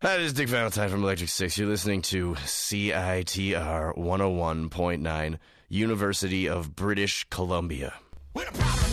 Hi, this is Dick Valentine from Electric Six. You're listening to CITR 101.9, University of British Columbia. We're the problem.